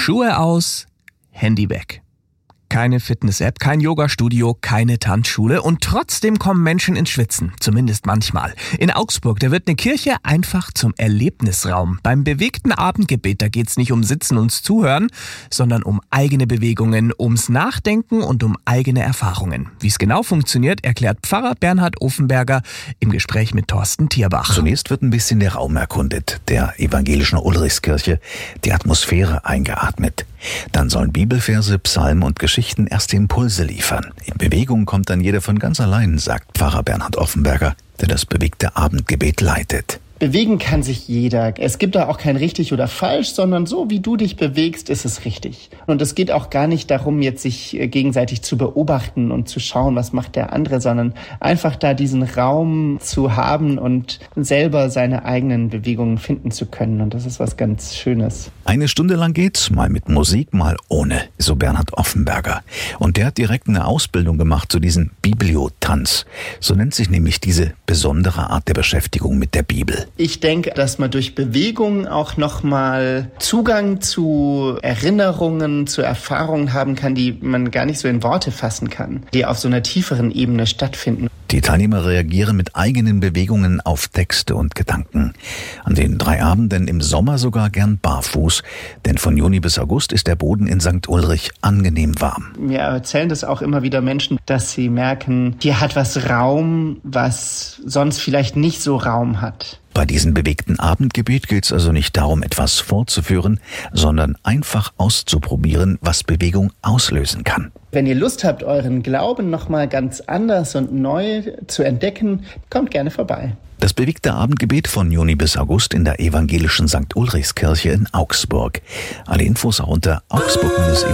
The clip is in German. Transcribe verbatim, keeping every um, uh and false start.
Schuhe aus, Handy weg. Keine Fitness-App, kein Yoga-Studio, keine Tanzschule und trotzdem kommen Menschen ins Schwitzen, zumindest manchmal. In Augsburg, da wird eine Kirche einfach zum Erlebnisraum. Beim bewegten Abendgebet, da geht's nicht um Sitzen und Zuhören, sondern um eigene Bewegungen, ums Nachdenken und um eigene Erfahrungen. Wie es genau funktioniert, erklärt Pfarrer Bernhard Offenberger im Gespräch mit Thorsten Thierbach. Zunächst wird ein bisschen der Raum erkundet, der evangelischen Ulrichskirche, die Atmosphäre eingeatmet. Dann sollen Bibelverse, Psalmen und Geschichten erste Impulse liefern. In Bewegung kommt dann jeder von ganz allein, sagt Pfarrer Bernhard Offenberger, der das bewegte Abendgebet leitet. Bewegen kann sich jeder. Es gibt da auch kein richtig oder falsch, sondern so wie du dich bewegst, ist es richtig. Und es geht auch gar nicht darum, jetzt sich gegenseitig zu beobachten und zu schauen, was macht der andere, sondern einfach da diesen Raum zu haben und selber seine eigenen Bewegungen finden zu können. Und das ist was ganz Schönes. Eine Stunde lang geht's, mal mit Musik, mal ohne, so Bernhard Offenberger. Und der hat direkt eine Ausbildung gemacht zu diesem Bibliotanz. So nennt sich nämlich diese besondere Art der Beschäftigung mit der Bibel. Ich denke, dass man durch Bewegung auch nochmal Zugang zu Erinnerungen, zu Erfahrungen haben kann, die man gar nicht so in Worte fassen kann, die auf so einer tieferen Ebene stattfinden. Die Teilnehmer reagieren mit eigenen Bewegungen auf Texte und Gedanken. An den drei Abenden im Sommer sogar gern barfuß, denn von Juni bis August ist der Boden in Sankt Ulrich angenehm warm. Mir erzählen das auch immer wieder Menschen, dass sie merken, hier hat was Raum, was sonst vielleicht nicht so Raum hat. Bei diesem bewegten Abendgebet geht es also nicht darum, etwas fortzuführen, sondern einfach auszuprobieren, was Bewegung auslösen kann. Wenn ihr Lust habt, euren Glauben nochmal ganz anders und neu zu entdecken, kommt gerne vorbei. Das bewegte Abendgebet von Juni bis August in der evangelischen Sankt Ulrichskirche in Augsburg. Alle Infos auch unter augsburg